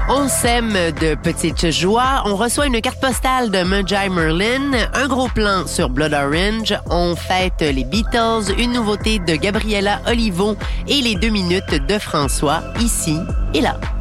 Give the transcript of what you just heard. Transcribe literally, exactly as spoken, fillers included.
On sème de petites joies. On reçoit une carte postale de Magi Merlin, un gros plan sur Blood Orange. On fête les Beatles, une nouveauté de Gabriella Olivo et les deux minutes de François, ici et là.